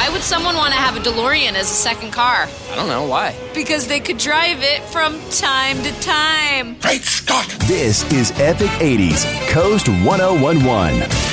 Why would someone want to have a DeLorean as a second car? I don't know. Why? Because they could drive it from time to time. Great Scott! This is Epic 80s, Coast 1011.